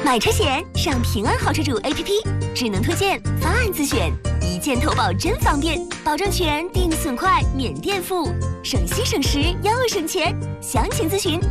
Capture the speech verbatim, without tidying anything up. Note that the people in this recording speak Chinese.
买车险上平安好车主 A P P， 智能推荐，方案自选，一键投保真方便，保证全，定损快，免垫付，省心省时又省钱。详情咨询